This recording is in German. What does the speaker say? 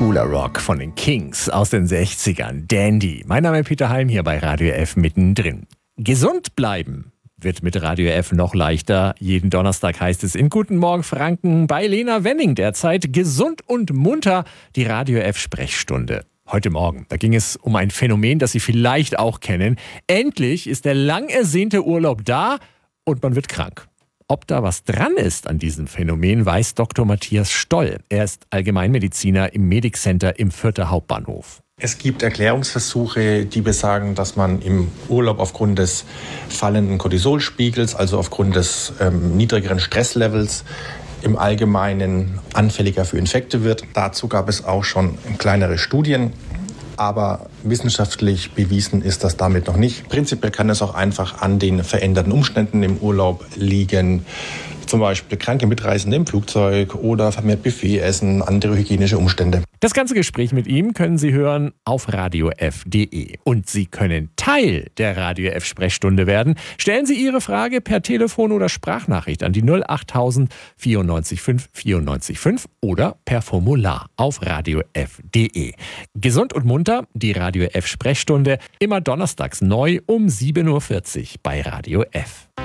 Cooler Rock von den Kings aus den 60ern. Dandy. Mein Name ist Peter Heim, hier bei Radio F mittendrin. Gesund bleiben wird mit Radio F noch leichter. Jeden Donnerstag heißt es in Guten Morgen Franken bei Lena Wenning derzeit gesund und munter die Radio F Sprechstunde. Heute Morgen, da ging es um ein Phänomen, das Sie vielleicht auch kennen. Endlich ist der lang ersehnte Urlaub da und man wird krank. Ob da was dran ist an diesem Phänomen, weiß Dr. Matthias Stoll. Er ist Allgemeinmediziner im Medic Center im Fürther Hauptbahnhof. Es gibt Erklärungsversuche, die besagen, dass man im Urlaub aufgrund des fallenden Cortisolspiegels, also aufgrund des niedrigeren Stresslevels, im Allgemeinen anfälliger für Infekte wird. Dazu gab es auch schon kleinere Studien, aber wissenschaftlich bewiesen ist das damit noch nicht. Prinzipiell kann es auch einfach an den veränderten Umständen im Urlaub liegen. Zum Beispiel kranke Mitreisende im Flugzeug oder vermehrt Buffetessen, andere hygienische Umstände. Das ganze Gespräch mit ihm können Sie hören auf radiof.de. Und Sie können Teil der Radio F Sprechstunde werden. Stellen Sie Ihre Frage per Telefon oder Sprachnachricht an die 08000 94 5 94 5 oder per Formular auf radiof.de. Gesund und munter, die Radio F Sprechstunde, immer donnerstags neu um 7.40 Uhr bei Radio F.